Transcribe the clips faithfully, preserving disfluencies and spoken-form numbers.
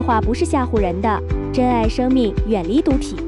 话不是吓唬人的，珍爱生命，远离毒体。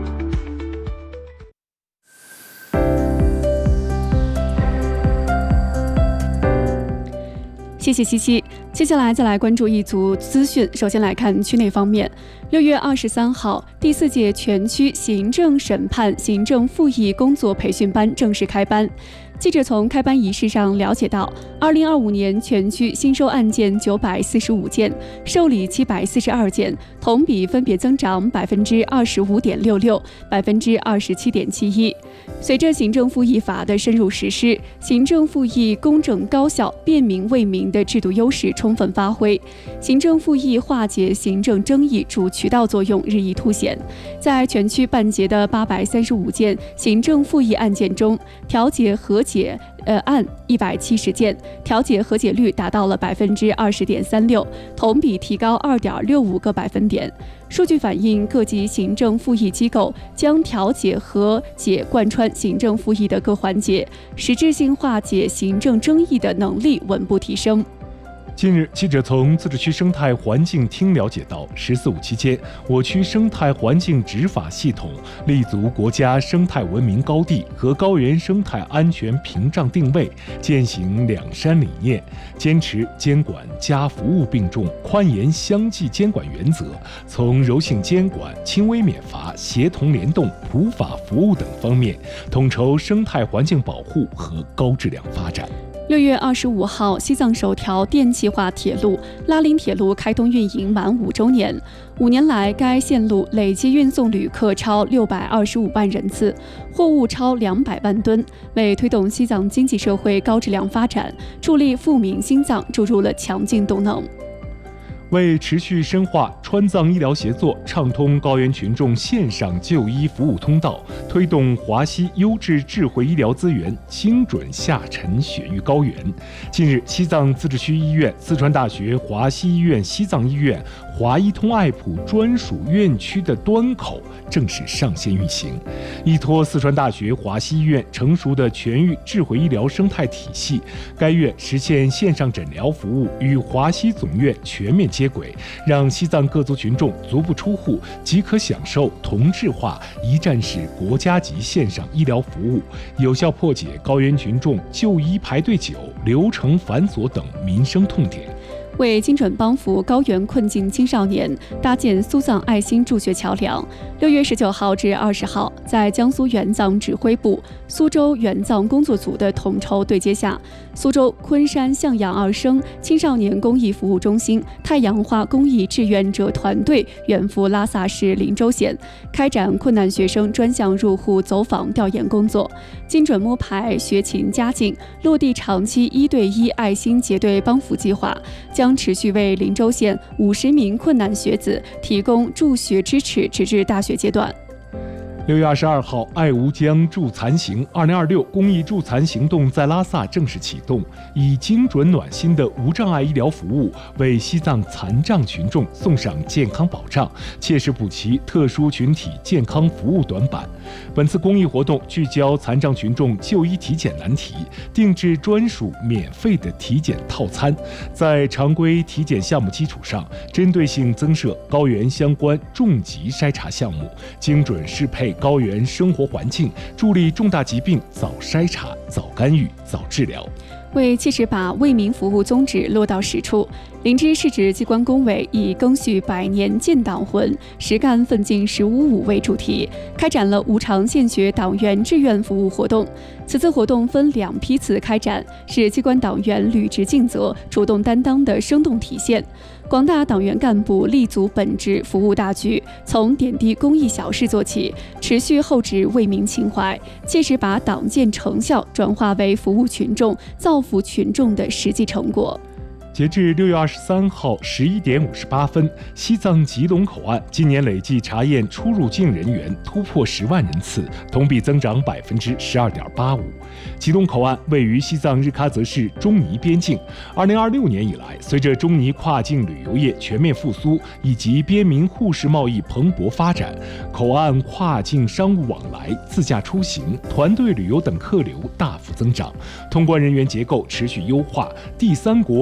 谢谢西西。接下来再来关注一组资讯。首先来看区内方面，六月二十三号，第四届全区行政审判行政复议工作培训班正式开班。记者从开班仪式上了解到，二零二五年全区新收案件九百四十五件，受理七百四十二件，同比分别增长百分之二十五点六六、百分之二十七点七一。随着行政复议法的深入实施，行政复议公正高效、便民为民的制度优势充分发挥，行政复议化解行政争议主渠道作用日益凸显。在全区办结的八百三十五件行政复议案件中，调解和解呃案一百七十件，调解和解率达到了百分之二十点三六，同比提高二点六五个百分点。数据反映，各级行政复议机构将调解和解贯穿行政复议的各环节，实质性化解行政争议的能力稳步提升。 近日，记者从自治区生态环境厅了解到，十四五期间，我区生态环境执法系统立足国家生态文明高地和高原生态安全屏障定位，践行两山理念，坚持监管加服务并重、宽严相济监管原则，从柔性监管、轻微免罚、协同联动、普法服务等方面，统筹生态环境保护和高质量发展。 六月二十五号，西藏首条电气化铁路拉林铁路开通运营满五周年。五年来，该线路累计运送旅客超六百二十五万人次，货物超两百万吨，为推动西藏经济社会高质量发展，助力富民心脏注入了强劲动能。 为持续深化川藏医疗协作，畅通高原群众线上就医服务通道，推动华西优质智慧医疗资源精准下沉雪域高原。近日，西藏自治区医院、四川大学华西医院西藏医院、华医通爱普专属院区的端口正式上线运行。依托四川大学华西医院成熟的全域智慧医疗生态体系，该院实现线上诊疗服务与华西总院全面接轨，让西藏各族群众足不出户即可享受同质化一站式国家级线上医疗服务，有效破解高原群众就医排队久、流程繁琐等民生痛点。 为精准帮扶高原困境青少年搭建苏藏爱心助学桥梁。六月十九号至二十号，在江苏援藏指挥部、苏州援藏工作组的统筹对接下，苏州昆山向阳二生青少年公益服务中心太阳花公益志愿者团队远赴拉萨市林州县，开展困难学生专项入户走访调研工作，精准摸排学勤加进，落地长期一对一爱心结对帮扶计划，将将持续为林州县五十名困难学子提供助学支持，直至大学阶段。 六月二十二号，爱吾江助残行二零二六公益助残行动在拉萨正式启动，以精准暖心的无障碍医疗服务，为西藏残障群众送上健康保障，切实补齐特殊群体健康服务短板。本次公益活动聚焦残障群众就医体检难题，定制专属免费的体检套餐，在常规体检项目基础上，针对性增设高原相关重疾筛查项目，精准适配高原生活环境，助力重大疾病早筛查、早干预、早治疗。 为切实把为民服务宗旨落到实处，林芝市直机关工委以赓续百年建党魂、实干奋进十五五为主题，开展了无偿献血党员志愿服务活动。此次活动分两批次开展，是机关党员履职尽责、主动担当的生动体现。广大党员干部立足本职服务大局，从点滴公益小事做起，持续厚植为民情怀，切实把党建成效转化为服务群众、造福群众的实际成果。 截至六月二十三号十一点五十八分，西藏吉隆口岸今年累计查验出入境人员突破十万人次，同比增长百分之十二点八五。吉隆口岸位于西藏日喀则市中尼边境。二零二六年以来，随着中尼跨境旅游业全面复苏以及边民互市贸易蓬勃发展，口岸跨境商务往来、自驾出行、团队旅游等客流大幅增长。通关人员结构持续优化，第三国入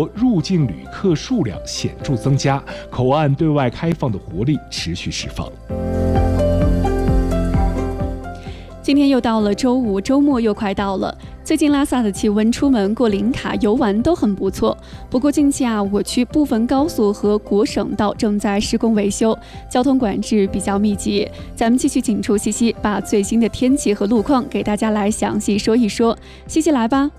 境旅客数量显著增加，口岸对外开放的活力持续释放。 今天又到了周五，周末又快到了。最近拉萨的气温，出门过林卡、游玩都很不错。不过近期啊，我区部分高速和国省道正在施工维修，交通管制比较密集。咱们继续请出西西，把最新的天气和路况给大家来详细说一说。西西来吧。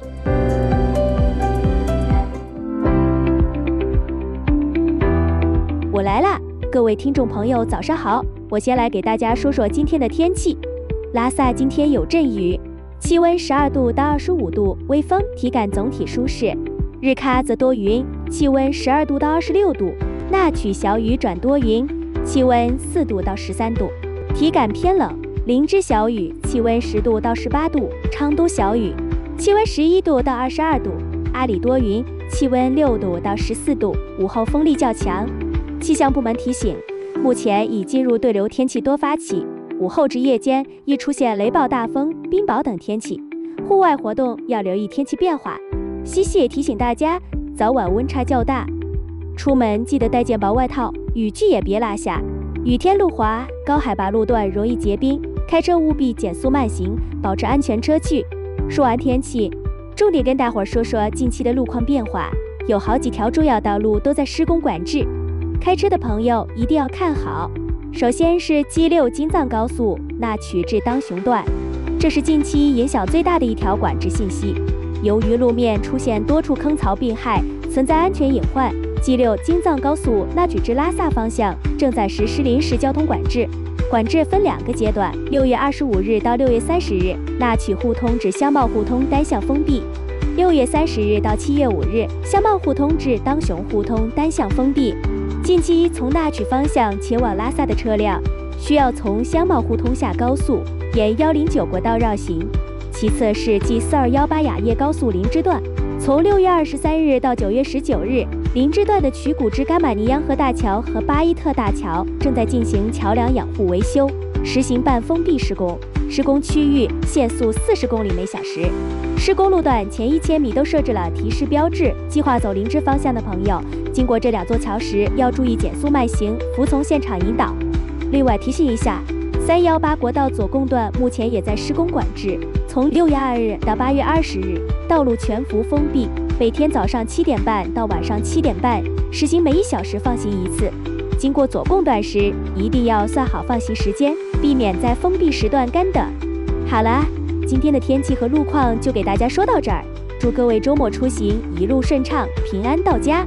我来啦，各位听众朋友，早上好。我先来给大家说说今天的天气。拉萨今天有阵雨，气温十二度到二十五度，微风，体感总体舒适。日喀则多云，气温十二度到二十六度，那曲小雨转多云，气温四度到十三度，体感偏冷。林芝小雨，气温十度到十八度，昌都小雨，气温十一度到二十二度，阿里多云，气温六度到十四度，午后风力较强。气象部门提醒，目前已进入对流天气多发期。午后至夜间易出现雷暴、大风、冰雹等天气，户外活动要留意天气变化。西西也提醒大家，早晚温差较大，出门记得带件薄外套，雨具也别落下。雨天路滑，高海拔路段容易结冰，开车务必减速慢行，保持安全车距。说完天气，重点跟大伙儿说说近期的路况变化，有好几条重要道路都在施工管制，开车的朋友一定要看好。首先是 G 六 京藏高速那曲至当雄段，这是近期影响最大的一条管制信息。由于路面出现多处坑槽并害，存在安全隐患， G 六 京藏高速那曲至拉萨方向正在实施临时交通管制。管制分两个阶段，六月二十五日到六月三十日，那曲互通至香茂互通单向封闭；六月三十日到七月五日，香茂互通至当雄互通单向封闭。近期从那曲方向前往拉萨的车辆，需要从香茂互通下高速，沿一零九国道绕行。其次是 G 四二一八雅叶高速林芝段，从六月二十三日到九月十九日，林芝段的曲谷至噶玛尼央河大桥和巴伊特大桥正在进行桥梁养护维修，实行半封闭施工，施工区域限速四十公里每小时。施工路段前一千米都设置了提示标志，计划走林芝方向的朋友，经过这两座桥时要注意减速慢行，服从现场引导。另外提醒一下，三一八国道左贡段目前也在施工管制，从六月二日到八月二十日，道路全幅封闭，每天早上七点半到晚上七点半，实行每一小时放行一次。经过左贡段时，一定要算好放行时间，避免在封闭时段干等。好了，今天的天气和路况就给大家说到这儿，祝各位周末出行一路顺畅，平安到家。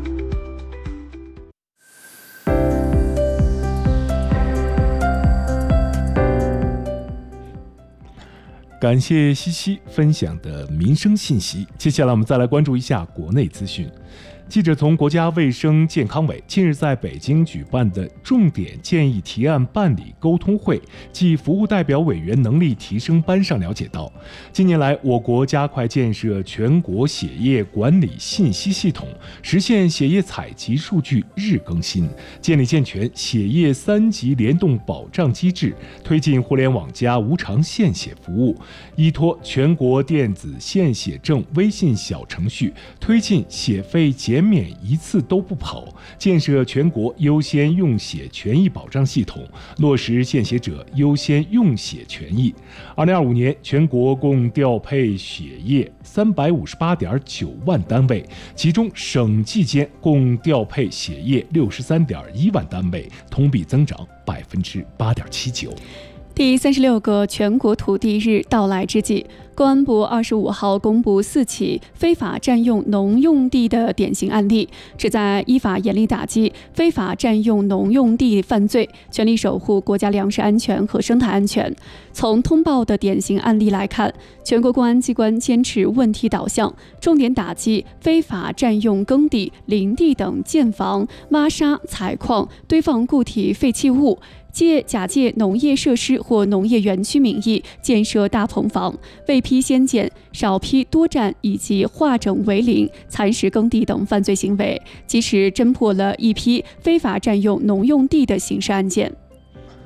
感谢西西分享的民生信息。接下来我们再来关注一下国内资讯。记者从国家卫生健康委近日在北京举办的重点建议提案办理沟通会暨服务代表委员能力提升班上了解到，近年来我国加快建设全国血液管理信息系统，实现血液采集数据日更新，建立健全血液三级联动保障机制，推进互联网加无偿献血服务，依托全国电子献血证微信小程序，推进血费减免一次都不跑，建设全国优先用血权益保障系统，落实献血者优先用血权益。二零二五年，全国共调配血液三百五十八点九万单位，其中省际间共调配血液六十三点一万单位，同比增长百分之八点七九。 第三十六个全国土地日到来之际，公安部二十五号公布四起非法占用农用地的典型案例，旨在依法严厉打击非法占用农用地犯罪，全力守护国家粮食安全和生态安全。从通报的典型案例来看，全国公安机关坚持问题导向，重点打击非法占用耕地、林地等建房、挖沙、采矿、堆放固体废弃物，借假借农业设施或农业园区名义建设大棚房、未批先建、少批多占以及化整为零、蚕食耕地等犯罪行为，及时侦破了一批非法占用农用地的刑事案件。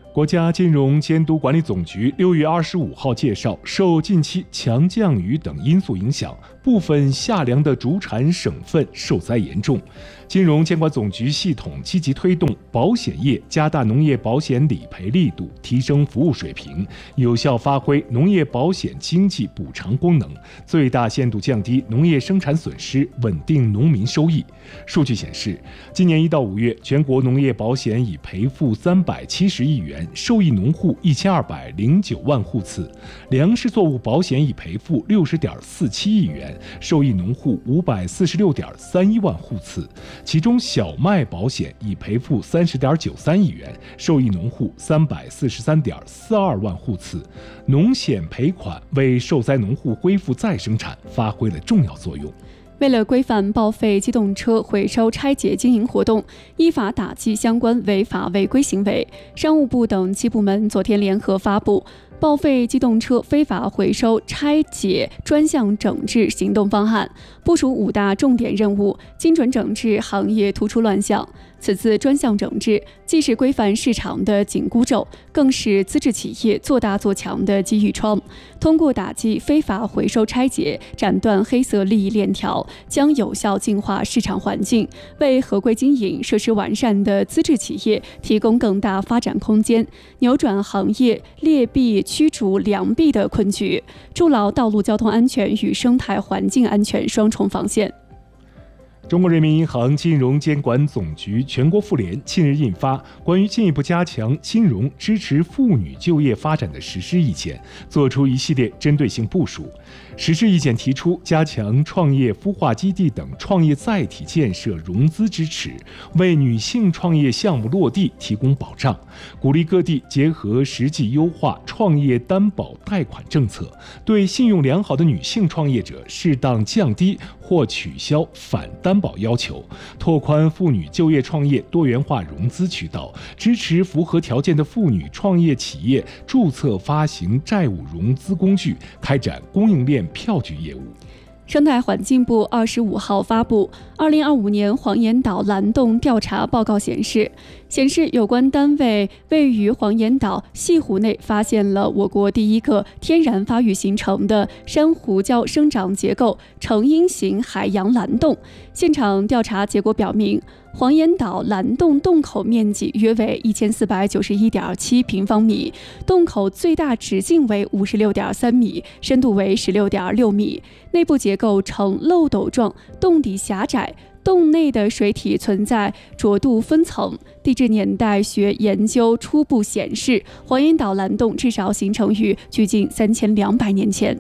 国家金融监督管理总局六月二十五号介绍，受近期强降雨等因素影响，部分夏粮的主产省份受灾严重。金融监管总局系统积极推动保险业加大农业保险理赔力度，提升服务水平，有效发挥农业保险经济补偿功能，最大限度降低农业生产损失，稳定农民收益。数据显示，今年一到五月，全国农业保险已赔付三百七十亿元，受益农户一千二百零九万户次；粮食作物保险已赔付六十点四七亿元，受益农户五百四十六点三一万户次。其中小麦保险已赔付三十点九三亿元，受益农户三百四十三点四二万户次。农险赔款为受灾农户恢复再生产发挥了重要作用。 为了规范报废机动车回收拆解经营活动，依法打击相关违法违规行为，商务部等七部门昨天联合发布报废机动车非法回收拆解专项整治行动方案，部署五大重点任务，精准整治行业突出乱象。此次专项整治既是规范市场的紧箍咒，更是资质企业做大做强的机遇窗。通过打击非法回收拆解，斩断黑色利益链条，将有效净化市场环境，为合规经营、设施完善的资质企业提供更大发展空间，扭转行业劣币驱逐良币的困局，筑牢道路交通安全与生态环境安全双重防线。 中国人民银行金融监管总局全国妇联近日印发关于进一步加强金融支持妇女就业发展的实施意见，作出一系列针对性部署。实施意见提出，加强创业孵化基地等创业载体建设融资支持，为女性创业项目落地提供保障，鼓励各地结合实际优化创业担保贷款政策，对信用良好的女性创业者适当降低或取消反担保要求，拓宽妇女就业创业多元化融资渠道，支持符合条件的妇女创业企业注册发行债务融资工具，开展供应链票据业务。 生态环境部二十五号发布二零二五年黄岩岛蓝洞调查报告显示，显示有关单位位于黄岩岛西湖内发现了我国第一个天然发育形成的珊瑚礁生长结构成因型海洋蓝洞。现场调查结果表明，黄岩岛蓝洞洞口面积约为一千四百九十一点七平方米，洞口最大直径为五十六点三米，深度为十六点六米，内部结构呈漏斗状，洞底狭窄，洞内的水体存在浊度分层。地质年代学研究初步显示，黄岩岛蓝洞至少形成于距今三千两百年前。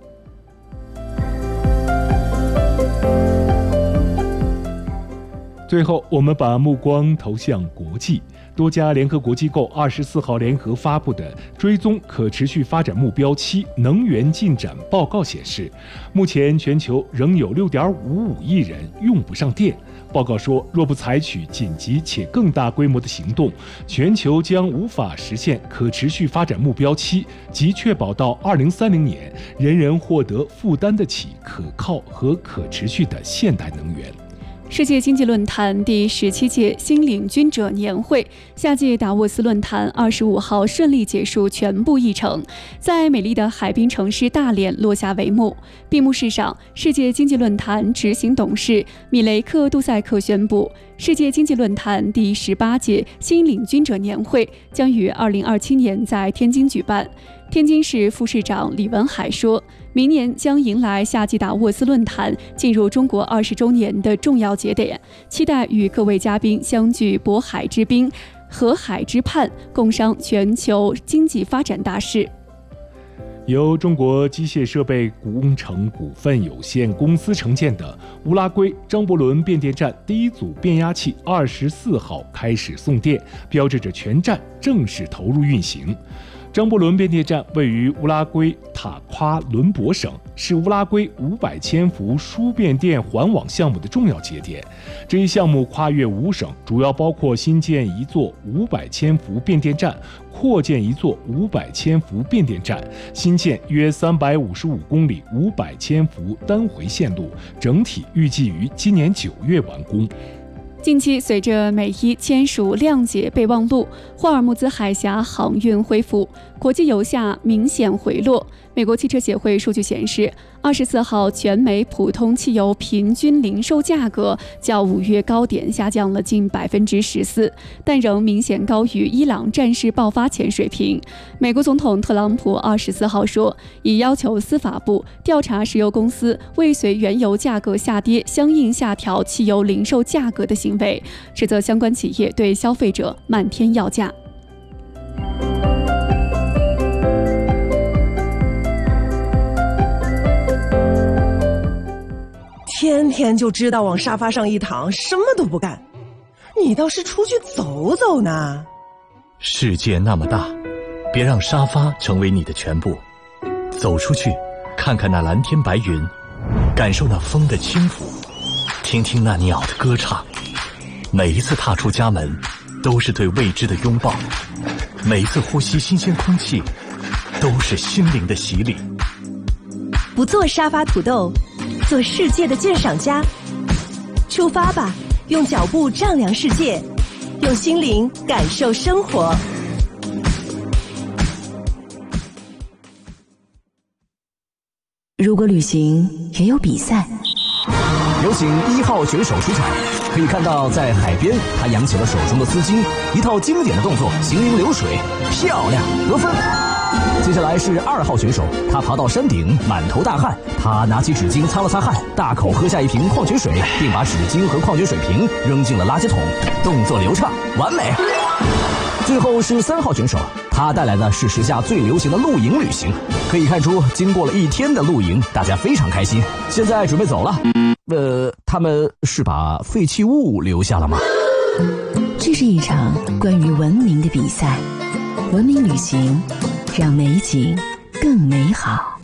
最后，我们把目光投向国际。多家联合国机构二十四号联合发布的追踪可持续发展目标七能源进展报告显示，目前全球仍有六点五五亿人用不上电。报告说，若不采取紧急且更大规模的行动，全球将无法实现可持续发展目标七，即确保到二零三零年人人获得负担得起、可靠和可持续的现代能源。 世界经济论坛第十七届新领军者年会夏季达沃斯论坛二十五号顺利结束全部议程，在美丽的海滨城市大连落下帷幕。闭幕式上，世界经济论坛执行董事米雷克·杜塞克宣布，世界经济论坛第十八届新领军者年会将于二零二七年在天津举办。天津市副市长李文海说，明年将迎来夏季达沃斯论坛进入中国二十周年的重要节点，期待与各位嘉宾相聚渤海之滨、河海之畔，共商全球经济发展大事。 由中国机械设备工程股份有限公司承建的乌拉圭张伯伦变电站第一组变压器二十四号开始送电，标志着全站正式投入运行。张伯伦变电站位于乌拉圭塔夸伦博省，是乌拉圭五百千伏输变电环网项目的重要节点。这一项目跨越五省，主要包括新建一座五百千伏变电站，扩建一座五百千伏变电站，新建约三百五十五公里五百千伏单回线路，整体预计于今年九月完工。 近期，随着美伊签署谅解备忘录，霍尔木兹海峡航运恢复，国际油价明显回落。美国汽车协会数据显示，二十四号全美普通汽油平均零售价格较五月高点下降了近百分之十四，但仍明显高于伊朗战事爆发前水平。美国总统特朗普二十四号说，已要求司法部调查石油公司未随原油价格下跌相应下调汽油零售价格的行为，指责相关企业对消费者漫天要价。 天天就知道往沙发上一躺，什么都不干，你倒是出去走走呢。 世界那么大，别让沙发成为你的全部，走出去看看那蓝天白云，感受那风的轻抚，听听那鸟的歌唱。每一次踏出家门都是对未知的拥抱，每一次呼吸新鲜空气都是心灵的洗礼。 不做沙发土豆，做世界的鉴赏家。出发吧，用脚步丈量世界，用心灵感受生活。 如果旅行也有比赛， 有请一号选手出场。可以看到，在海边，他扬起了手中的丝巾，一套经典的动作，行云流水，漂亮，得分。接下来是二号选手，他爬到山顶，满头大汗，他拿起纸巾擦了擦汗，大口喝下一瓶矿泉水，并把纸巾和矿泉水瓶扔进了垃圾桶，动作流畅，完美。最后是三号选手，他带来的是时下最流行的露营旅行。可以看出，经过了一天的露营，大家非常开心，现在准备走了。呃，他们是把废弃物留下了吗？ 这是一场关于文明的比赛，文明旅行让美景更美好。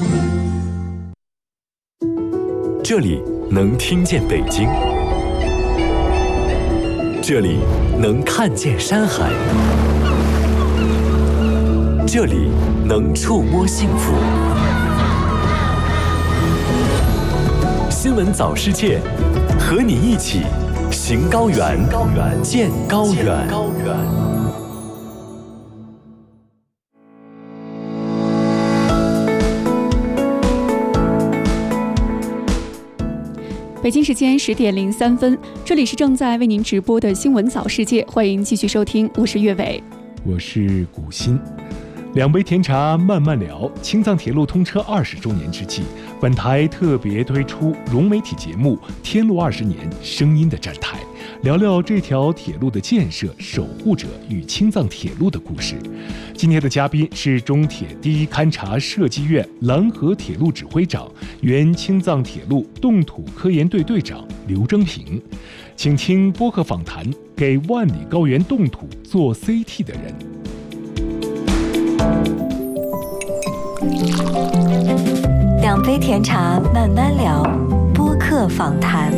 这里能听见北京，这里能看见山海，这里能触摸幸福。新闻早世界，和你一起行高原，见高原。 北京时间十点零三分，这里是正在为您直播的新闻早世界，欢迎继续收听，我是岳伟， 我是古欣。两杯甜茶慢慢聊。青藏铁路通车二十周年之际，本台特别推出融媒体节目《天路二十年》声音的站台，聊聊这条铁路的建设、守护者与青藏铁路的故事。今天的嘉宾是中铁第一勘察设计院蓝河铁路指挥长、原青藏铁路冻土科研队队长刘征平，请听播客访谈给万里高原冻土做 C T 的人。 两杯甜茶慢慢聊，播客访谈。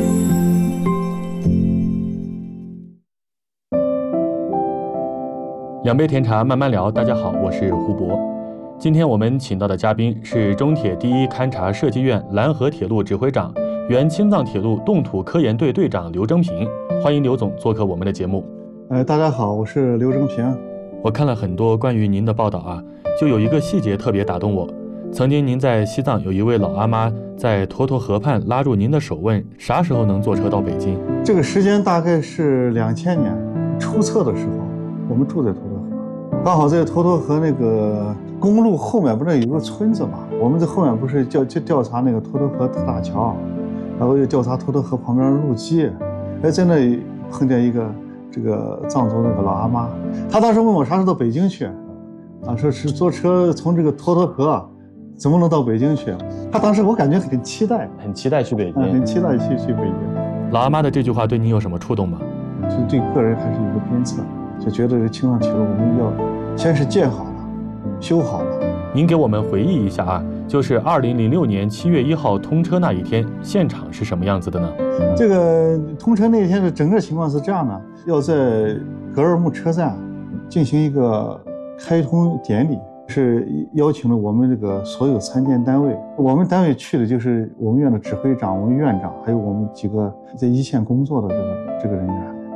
两杯甜茶慢慢聊，大家好，我是胡博。今天我们请到的嘉宾是中铁第一勘察设计院蓝河铁路指挥长、原青藏铁路冻土科研队队长刘征平，欢迎刘总做客我们的节目。 呃，大家好，我是刘征平。 我看了很多关于您的报道啊，就有一个细节特别打动我。曾经您在西藏有一位老阿妈在沱沱河畔拉住您的手，问啥时候能坐车到北京。 这个时间大概是两千年初测的时候，我们住在沱沱河，刚好在沱沱河那个公路后面不是有个村子嘛，我们在后面不是调就调查那个沱沱河特大桥，然后又调查沱沱河旁边的路基，哎，在那里碰见一个这个藏族那个老阿妈，她当时问我啥时候到北京去，啊，说是坐车从这个沱沱河怎么能到北京去？他当时我感觉很期待， 很期待去北京， 嗯、很期待去去北京。 老阿妈的这句话对你有什么触动吗？ 就对个人还是一个鞭策，就觉得这青藏铁路我们要先是建好了，修好了。 您给我们回忆一下啊，就是二零零六年七月一号通车那一天，现场是什么样子的呢？ 这个通车那一天的整个情况是这样的，要在格尔木车站进行一个开通典礼。是邀请了我们这个所有参建单位，我们单位去的就是我们院的指挥长、我们院长，还有我们几个在一线工作的这个这个人员。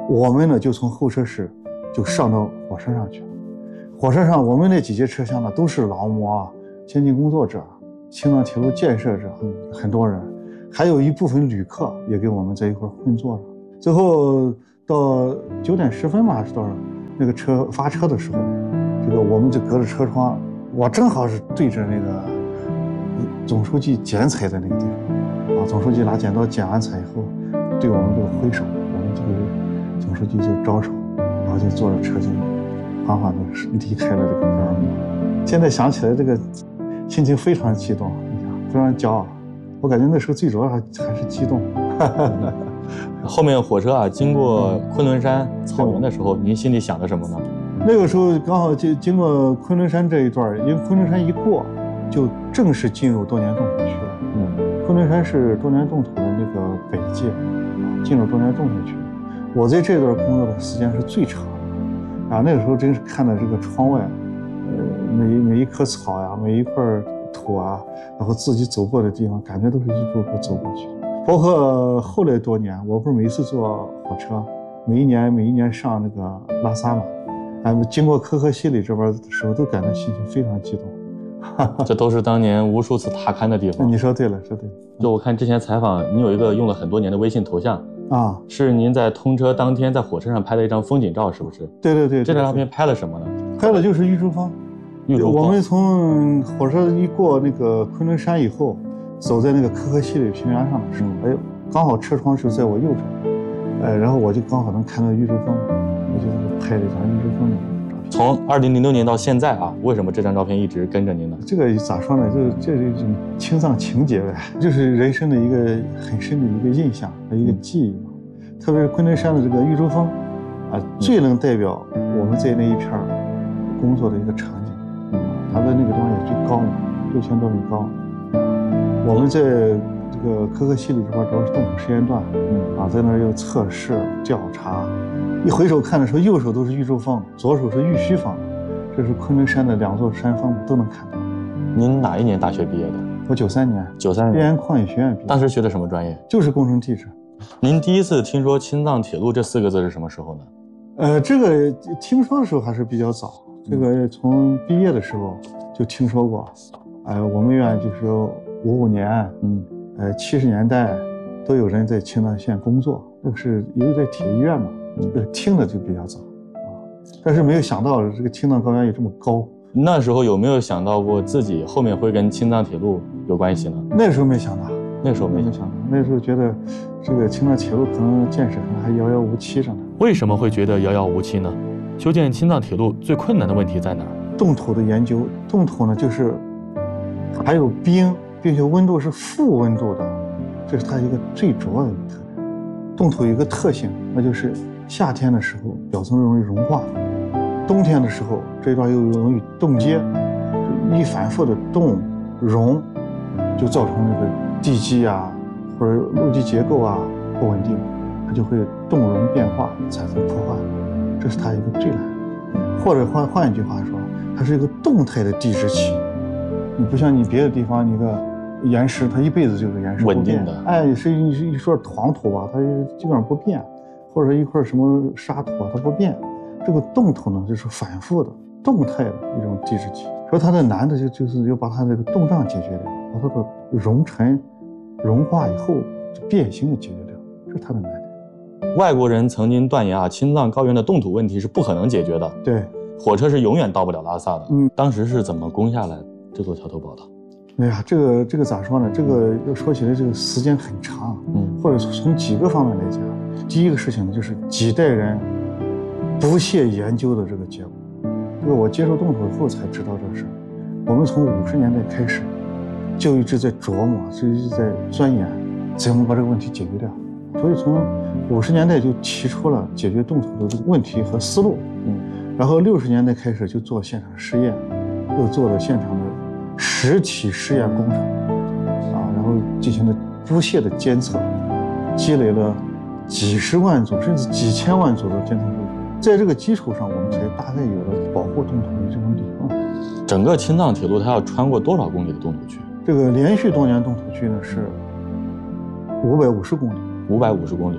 我们呢就从候车室就上到火车上去了。火车上我们那几节车厢呢都是劳模啊、先进工作者、青藏铁路建设者，很多人，还有一部分旅客也跟我们在一块混坐着。最后到九点十分吧，还是多少？那个车发车的时候，这个我们就隔着车窗，我正好是对着那个总书记剪彩的那个地方啊。总书记拿剪刀剪完彩以后，对我们这个挥手，我们这个总书记就招手，然后就坐着车就缓缓地离开了这个格尔木。现在想起来，这个心情非常激动，非常骄傲。我感觉那时候最主要还还是激动。 后面火车啊经过昆仑山草原的时候，您心里想的什么呢？ 那个时候刚好就经过昆仑山这一段，因为昆仑山一过，就正式进入多年冻土区了。嗯，昆仑山是多年冻土的那个北界，进入多年冻土区。我在这段工作的时间是最长的，啊，那个时候真是看到这个窗外，呃，每每一棵草呀，每一块土啊，然后自己走过的地方，感觉都是一步步走过去的。包括后来多年，我不是每一次坐火车，每一年每一年上那个拉萨嘛，哎，经过可可西里这边的时候，都感到心情非常激动。 这都是当年无数次踏勘的地方。 你说对了，说对了。 就我看之前采访，你有一个用了很多年的微信头像啊， 是您在通车当天在火车上拍的一张风景照，是不是？ 对对对。 这张照片拍了什么呢？ 拍的就是玉珠峰。 玉珠峰。 我们从火车一过那个昆仑山以后，走在那个可可西里平原上的时候，嗯、哎呦，刚好车窗是在我右手，哎，然后我就刚好能看到玉珠峰，我就拍了一张玉珠峰的照片。 从二零零六年到现在啊，为什么这张照片一直跟着您呢？ 这个咋说呢？就这是一种青藏情结呗，就是人生的一个很深的一个印象和一个记忆嘛。嗯、特别是昆仑山的这个玉珠峰，啊，最能代表我们在那一片工作的一个场景。嗯，它的那个地方也最高嘛，六千多米高。我们在这个可可西里这边主要是冻土实验段，嗯啊，在那儿有测试调查。一回首看的时候，右手都是玉珠峰，左手是玉虚峰，这是昆仑山的两座山峰都能看到。 您哪一年大学毕业的？ 我九三年， 九三年， 边沿矿业学院毕业。 当时学的什么专业？ 就是工程地质。 您第一次听说青藏铁路这四个字是什么时候呢？ 呃，这个听说的时候还是比较早，这个从毕业的时候就听说过。呃，我们院就是五五年，嗯，呃，七十年代都有人在青藏线工作，那个是因为在铁医院嘛，这个听的就比较早啊。但是没有想到这个青藏高原有这么高。 那时候有没有想到过自己后面会跟青藏铁路有关系呢？ 那时候没想到， 那时候没想到，那时候觉得这个青藏铁路可能建设可能还遥遥无期着呢。 为什么会觉得遥遥无期呢？修建青藏铁路最困难的问题在哪儿？ 冻土的研究，冻土呢就是还有冰，并且温度是负温度的，这是它一个最主要的一个特点。冻土有一个特性，那就是夏天的时候表层容易融化，冬天的时候这一段又容易冻结，一反复的冻融，就造成那个地基啊或者陆基结构啊不稳定，它就会冻融变化产生破坏，这是它一个最难的。或者换换一句话说，它是一个动态的地质期。你不像你别的地方，你个岩石它一辈子就是岩石不变， 稳定的。 哎，是一一块黄土吧，它基本上不变，或者一块什么沙土啊，它不变。这个冻土呢，就是反复的、动态的一种地质体。说它的难的就就是要把它这个冻胀解决掉，把它的熔沉、融化以后变形给解决掉，这是它的难点。 外国人曾经断言啊，青藏高原的冻土问题是不可能解决的。 对， 火车是永远到不了拉萨的。 嗯， 当时是怎么攻下来这座桥头堡的？ 哎呀，这个这个咋说呢？这个要说起来，这个时间很长，嗯，或者从几个方面来讲。第一个事情呢，就是几代人不懈研究的这个结果。这个我接受冻土以后才知道这事儿。我们从五十年代开始，就一直在琢磨，就一直在钻研，怎么把这个问题解决掉。所以从五十年代就提出了解决冻土的这个问题和思路，嗯，然后六十年代开始就做现场试验，又做了现场的实体试验工程，啊，然后进行了不懈的监测，积累了几十万组甚至几千万组的监测数据。在这个基础上，我们才大概有了保护冻土的这种理论。 整个青藏铁路它要穿过多少公里的冻土区？ 这个连续多年冻土区呢是五百五十公里。 五百五十公里。 对，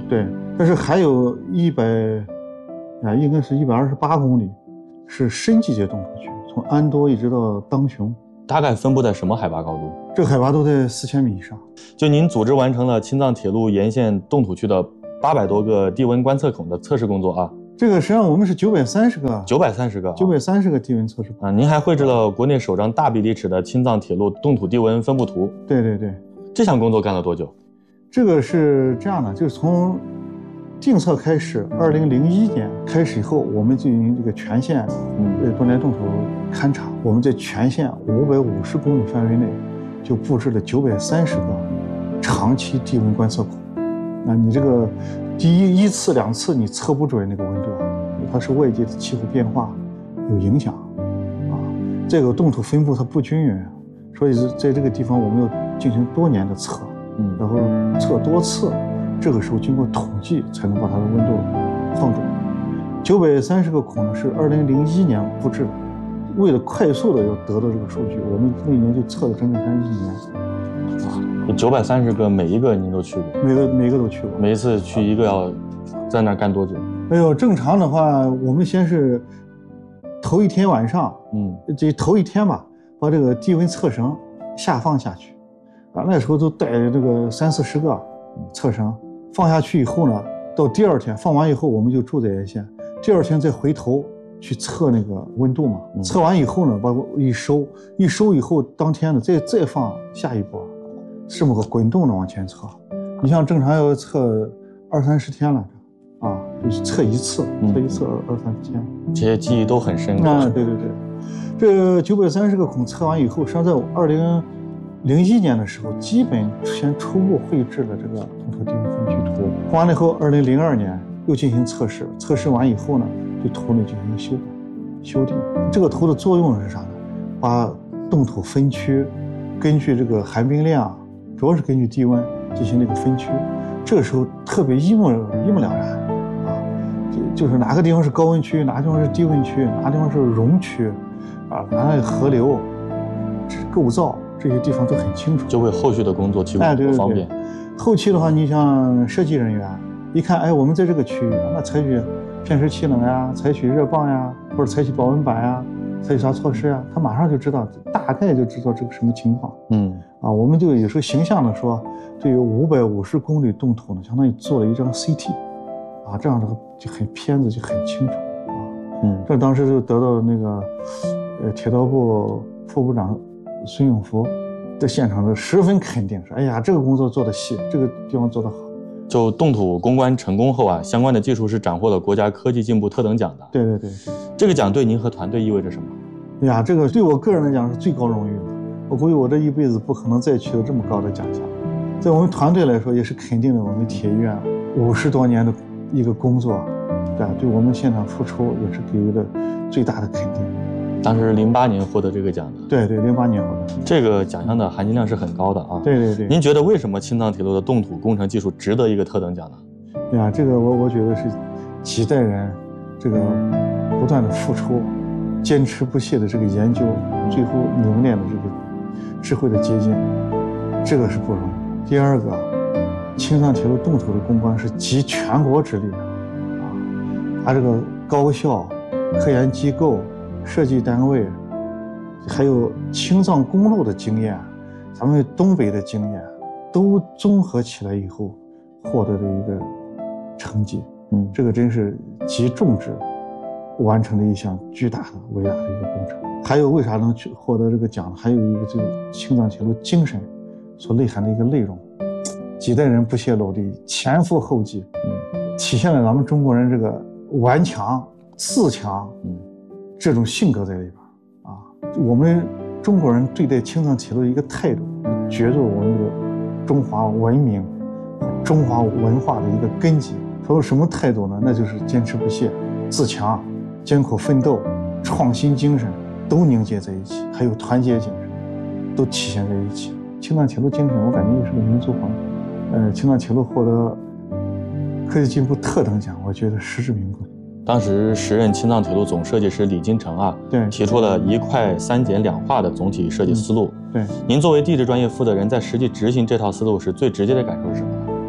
但是还有一百啊，应该是一百二十八公里是深季节动土区，从安多一直到当雄。 大概分布在什么海拔高度？ 这海拔都在四千米以上。 就您组织完成了青藏铁路沿线动土区的八百多个地温观测孔的测试工作啊。 这个实际上我们是九百三十个， 九百三十个， 九百三十个地温测试啊。您还绘制了国内首张大比例尺的青藏铁路动土地温分布图。 对对对， 这项工作干了多久？ 这个是这样的，就是从定测开始，二零零一年开始以后，我们进行这个全线呃多年动土勘察，我们在全线五百五十公里范围内就布置了九百三十个长期地温观测孔。那你这个第一一次两次你测不准那个温度，它是外界的气候变化有影响啊。这个动土分布它不均匀，所以在这个地方我们要进行多年的测，嗯，然后测多次，这个时候经过统计才能把它的温度放准。九百三十个孔呢是二零零一年布置的。为了快速的要得到这个数据，我们那年就测了整整一年。 啊，九百三十个，每一个您都去过？ 每个每个都去过。 每一次去一个要在那儿干多久？ 哎呦，正常的话，我们先是头一天晚上，嗯，这头一天吧，把这个地温测绳下放下去，啊，那时候都带这个三四十个测绳，放下去以后呢，到第二天放完以后，我们就住在沿线，第二天再回头去测那个温度嘛，嗯、测完以后呢，把一收，一收以后，当天呢再再放下一波，这么个滚动的往前测。你像正常要测二三十天了，啊，就是测一次，测一次二三十天。 这些记忆都很深刻。 啊，对对对，这九百三十个孔测完以后，实际上在二零零一年的时候，基本先初步绘制了这个动土地温分区图。完了以后，二零零二年又进行测试，测试完以后呢，对图呢进行修改、修订。这个图的作用是啥呢？把动土分区根据这个含冰量，主要是根据地温进行这个分区。这个时候特别一目一目了然啊，就就是哪个地方是高温区，哪个地方是低温区，哪个地方是溶区，啊，哪个河流、构造这些地方都很清楚， 就为后续的工作提供很多方便。 哎、对对对，后期的话，你像设计人员一看，哎，我们在这个区域，那采取片式气冷呀，采取热泵呀，或者采取保温板呀，采取啥措施呀，他马上就知道，大概就知道这个什么情况。嗯，啊，我们就有时候形象的说，对于五百五十公里动土呢，相当于做了一张 C T， 啊，这样的就很片子就很清楚啊。嗯，这当时就得到那个呃铁道部副部长孙永福在现场就十分肯定，说，哎呀，这个工作做得细，这个地方做得好。 就动土攻关成功后啊，相关的技术是斩获了国家科技进步特等奖的。 对对对， 这个奖对您和团队意味着什么？ 哎呀，这个对我个人来讲是最高荣誉了。我估计我这一辈子不可能再取得这么高的奖项。在我们团队来说，也是肯定了我们铁医院五十多年的一个工作，对吧？对我们现场付出也是给予了最大的肯定。 当时零八年获得这个奖的。 对对，零八年获得。 这个奖项的含金量是很高的啊。 对对对。 您觉得为什么青藏铁路的动土工程技术值得一个特等奖呢？ 哎呀，这个我我觉得是几代人这个不断的付出、坚持不懈的这个研究，最后凝练的这个智慧的结晶，这个是不容易。第二个，青藏铁路动土的攻关是集全国之力的啊，把这个高校、科研机构、设计单位，还有青藏公路的经验，咱们东北的经验，都综合起来以后，获得的一个成绩。嗯，这个真是集众志完成的一项巨大的、伟大的一个工程。还有为啥能去获得这个奖？还有一个就是青藏铁路精神所内涵的一个内容，几代人不懈努力，前赴后继，嗯，体现了咱们中国人这个顽强、自强，嗯，这种性格在里边啊。我们中国人对待青藏铁路的一个态度，决作我们这个中华文明、中华文化的一个根基。说什么态度呢？那就是坚持不懈、自强、艰苦奋斗、创新精神都凝结在一起，还有团结精神都体现在一起。青藏铁路精神，我感觉也是个民族魂。呃，青藏铁路获得科技进步特等奖，我觉得实至名归。 当时时任青藏铁路总设计师李金城啊， 对， 提出了一块三减两化的总体设计思路。 嗯、对， 您作为地质专业负责人，在实际执行这套思路时，最直接的感受是什么？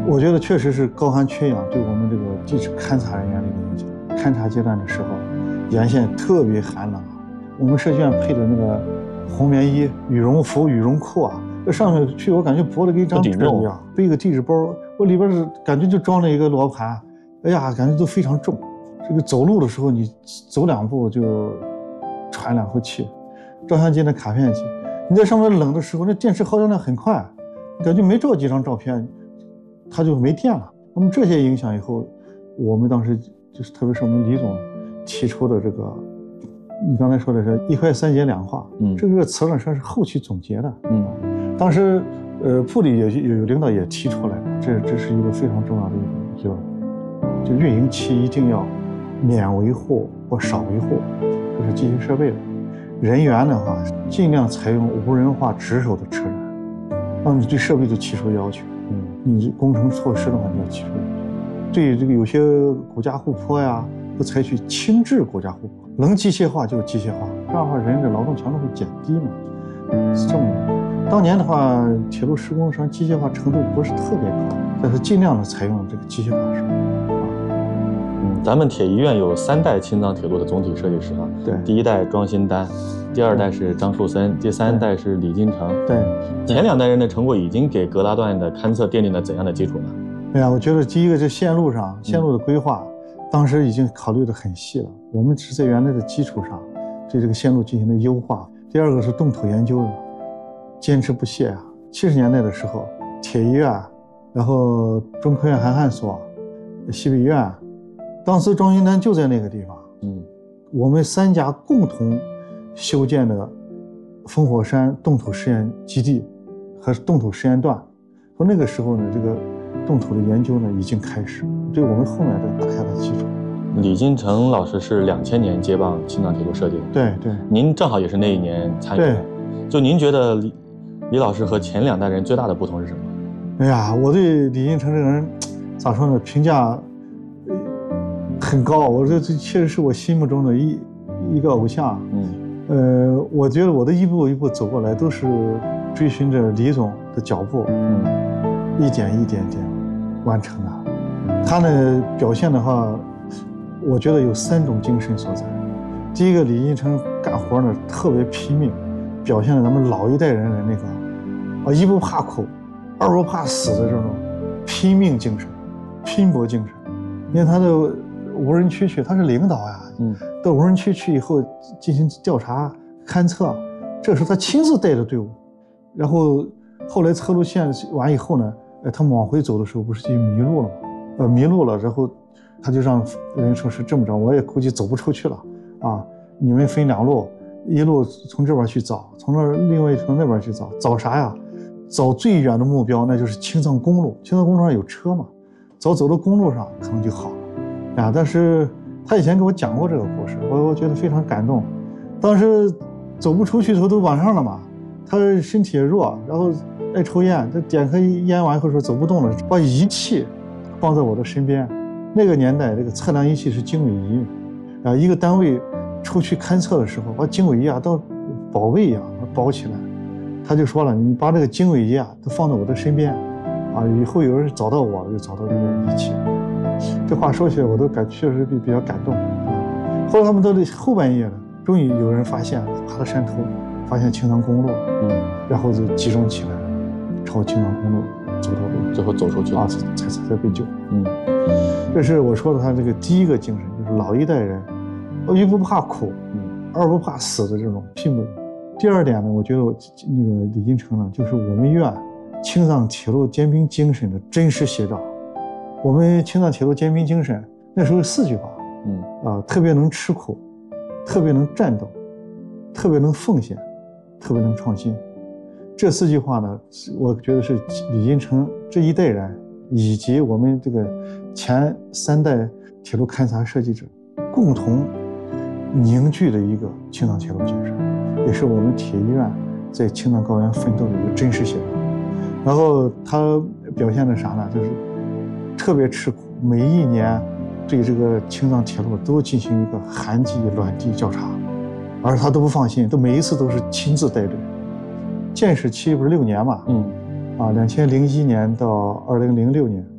我觉得确实是高寒缺氧对我们这个地质勘察人员的一个影响。勘察阶段的时候，沿线特别寒冷啊，我们设计院配的那个红棉衣、羽绒服、羽绒裤啊，这上面去我感觉薄的跟一张纸一样，背个地质包，我里边是感觉就装了一个罗盘，哎呀，感觉都非常重。这个走路的时候，你走两步就喘两口气。照相机那卡片机，你在上面冷的时候，那电池耗电量很快，感觉没照几张照片，它就没电了。那么这些影响以后，我们当时就是特别是我们李总提出的这个，你刚才说的是一块三节两化，嗯，这个词呢算是后期总结的，嗯，当时呃部里也有有领导也提出来，这这是一个非常重要的一个，就就运营期一定要免维护或少维护，这是机械设备的。人员的话，尽量采用无人化值守的车员，那你对设备就提出要求，嗯，你工程措施的话，你要提出要求。对这个有些骨架护坡呀，都采取轻质骨架护坡，能机械化就是机械化，这样的话人的劳动强度会减低嘛，是这么的。当年的话，铁路施工上机械化程度不是特别高，但是尽量的采用这个机械化的手法。 嗯，咱们铁医院有三代青藏铁路的总体设计师啊， 对， 第一代庄新丹，第二代是张树森，第三代是李金成。 对， 前两代人的成果已经给格拉段的勘测奠定了怎样的基础呢？ 哎呀，我觉得第一个是线路上，线路的规划，嗯、当时已经考虑得很细了。我们是在原来的基础上，对这个线路进行了优化。第二个是动土研究的，坚持不懈啊。七十年代的时候，铁医院，然后中科院韩汉所、西北医院，当时庄新丹就在那个地方。嗯，我们三家共同修建的烽火山冻土试验基地和冻土试验段，从那个时候呢，这个冻土的研究呢已经开始，对我们后面的打下了基础。 李金成老师是两千年接棒青藏铁路设计的， 对对， 您正好也是那一年参与的。就您觉得李李老师和前两代人最大的不同是什么？ 哎呀，我对李金成这个人咋说呢，评价很高，我这这确实是我心目中的一一个偶像。嗯。呃，我觉得我的一步一步走过来，都是追寻着李总的脚步，嗯，一点一点点完成的。他呢表现的话，我觉得有三种精神所在。第一个，李金成干活呢特别拼命，表现了咱们老一代人的那个啊一不怕苦，二不怕死的这种拼命精神、拼搏精神。因为他的无人区去，他是领导呀。嗯，到无人区去以后进行调查勘测，这时候他亲自带着队伍，然后后来测路线完以后呢，呃，他们往回走的时候不是就迷路了吗？呃，迷路了，然后他就让人说是这么着，我也估计走不出去了啊，你们分两路，一路从这边去找，从那另外从那边去找，找啥呀？找最远的目标，那就是青藏公路。青藏公路上有车嘛，早走到公路上可能就好了啊，但是。他以前给我讲过这个故事，我我觉得非常感动。当时走不出去的时候都晚上了嘛，他身体也弱，然后爱抽烟，他点开烟完以后说走不动了，把仪器放在我的身边。那个年代这个测量仪器是经纬仪，啊，一个单位出去勘测的时候，把经纬仪啊当宝贝一样包起来。他就说了，你把这个经纬仪啊都放在我的身边，啊，以后有人找到我就找到这个仪器。这话说起来，我都感确实比比较感动。后来他们到了后半夜了，终于有人发现，爬到山头，发现青藏公路，嗯，然后就集中起来，朝青藏公路走到路， 最后走出去啊，才才才被救。嗯，这是我说的他这个第一个精神，就是老一代人，一不怕苦，嗯，二不怕死的这种拼搏。第二点呢，我觉得我那个李金成呢，就是我们院青藏铁路兼并精神的真实写照。我们青藏铁路兼并精神那时候四句话，嗯啊，特别能吃苦，特别能战斗，特别能奉献，特别能创新。这四句话呢，我觉得是李金成这一代人以及我们这个前三代铁路勘察设计者共同凝聚的一个青藏铁路精神，也是我们铁医院在青藏高原奋斗的一个真实写照。然后他表现的啥呢？就是特别吃苦，每一年对这个青藏铁路都进行一个寒季、暖地调查，而他都不放心，都每一次都是亲自带队。建设期不是六年嘛，嗯，啊，两千零一年到二零零六年，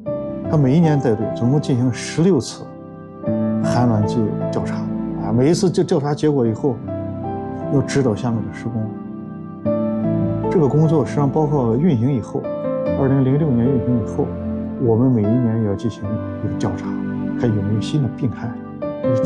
他每一年带队，总共进行了十六次寒暖季调查啊，每一次就调查结果以后，要指导下面的施工。这个工作实际上包括运行以后，二零零六年运行以后，我们每一年也要进行一个调查，看有没有新的病害。